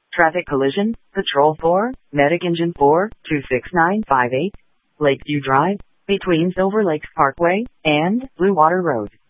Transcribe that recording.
Traffic collision, Patrol 4, Medic Engine 4, 26958, Lakeview Drive, between Silver Lakes Parkway and Blue Water Road.